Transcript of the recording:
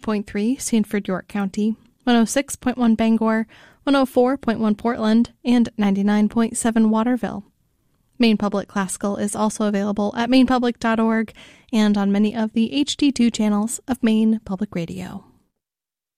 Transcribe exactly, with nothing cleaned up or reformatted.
point three Sanford, York County, one oh six point one Bangor, one oh four point one Portland, and ninety-nine point seven Waterville. Maine Public Classical is also available at maine public dot org and on many of the H D two channels of Maine Public Radio.